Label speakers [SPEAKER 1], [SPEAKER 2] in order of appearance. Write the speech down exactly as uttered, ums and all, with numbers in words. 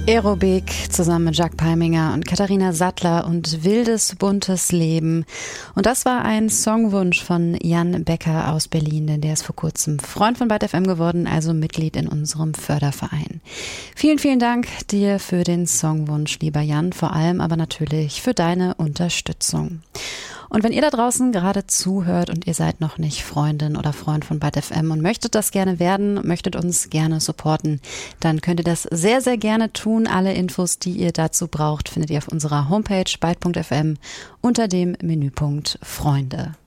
[SPEAKER 1] Aerobic zusammen mit Jacques Palminger und Katharina Sattler und Wildes, buntes Leben. Und das war ein Songwunsch von Jan Becker aus Berlin, denn der ist vor kurzem Freund von Byte F M geworden, also Mitglied in unserem Förderverein. Vielen, vielen Dank dir für den Songwunsch, lieber Jan, vor allem aber natürlich für deine Unterstützung. Und wenn ihr da draußen gerade zuhört und ihr seid noch nicht Freundin oder Freund von Byte F M und möchtet das gerne werden, möchtet uns gerne supporten, dann könnt ihr das sehr, sehr gerne tun. Alle Infos, die ihr dazu braucht, findet ihr auf unserer Homepage byte punkt f m unter dem Menüpunkt Freunde.